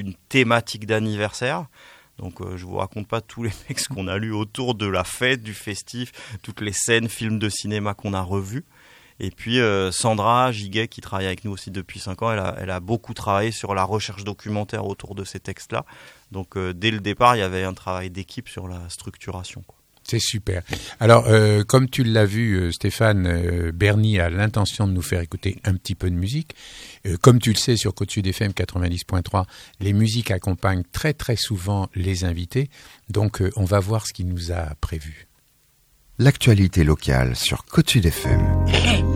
d'une thématique d'anniversaire. Donc je vous raconte pas tous les textes qu'on a lus autour de la fête, du festif, toutes les scènes, films de cinéma qu'on a revus. Et puis Sandra Giguet, qui travaille avec nous aussi depuis 5 ans, elle a beaucoup travaillé sur la recherche documentaire autour de ces textes-là. Donc dès le départ, il y avait un travail d'équipe sur la structuration, quoi. C'est super. Alors, comme tu l'as vu, Stéphane, Bernie a l'intention de nous faire écouter un petit peu de musique. Comme tu le sais, sur Côte Sud FM 90.3, les musiques accompagnent très très souvent les invités. Donc, on va voir ce qu'il nous a prévu. L'actualité locale sur Côte Sud FM.